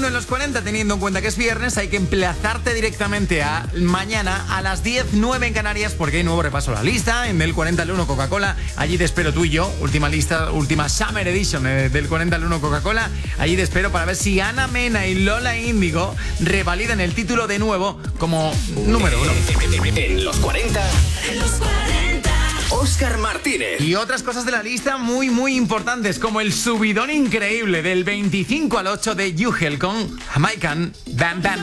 en los 40, teniendo en cuenta que es viernes, hay que emplazarte directamente a mañana a las 10:09 en Canarias, porque hay nuevo repaso a la lista. En del 40 al 1 Coca-Cola, allí te espero tú y yo. Última lista, última Summer Edition del 40 al 1 Coca-Cola. Allí te espero para ver si Ana Mena y Lola Índigo revalidan el título de nuevo como número 1. En los 40. Óscar Martínez. Y otras cosas de la lista muy, muy importantes, como el subidón increíble del 25 al 8 de Yuhel con Jamaican Bam Bam.